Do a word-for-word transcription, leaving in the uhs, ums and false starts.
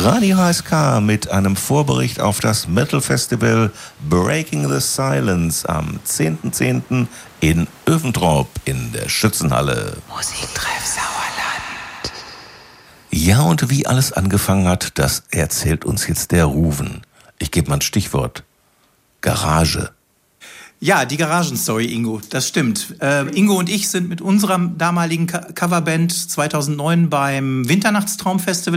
Radio H S K mit einem Vorbericht auf das Metal Festival Breaking the Silence am zehnten zehnten in Öventrop in der Schützenhalle. Musiktreff Sauerland. Ja, und wie alles angefangen hat, das erzählt uns jetzt der Ruven. Ich gebe mal ein Stichwort. Garage. Ja, die Garagenstory, Ingo, das stimmt. Äh, Ingo und ich sind mit unserer damaligen Co- Coverband zweitausendneun beim Winternachtstraum-Festival